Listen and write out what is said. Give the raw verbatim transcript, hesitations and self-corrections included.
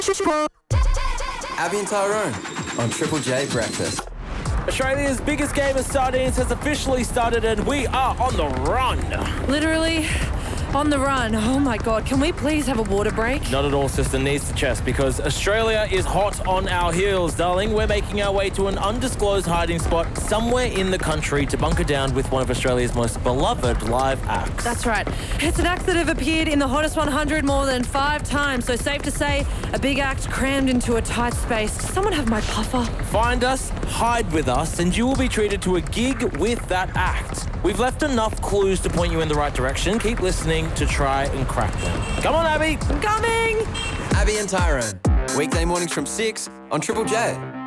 Abby and Tyrone on Triple J Breakfast. Australia's biggest game of sardines has officially started and we are on the run. Literally on the run. Oh my God, can we please have a water break? Not at all, sister, needs to chest because Australia is hot on our heels, darling. We're making our way to an undisclosed hiding spot somewhere in the country to bunker down with one of Australia's most beloved live acts. That's right. It's an act that have appeared in the Hottest one hundred more than five times, so safe to say a big act crammed into a tight space. Does someone have my puffer? Find us, hide with us, and you will be treated to a gig with that act. We've left enough clues to point you in the right direction. Keep listening to try and crack them. Come on, Abby. I'm coming! Abby and Tyrone, weekday mornings from six on Triple J.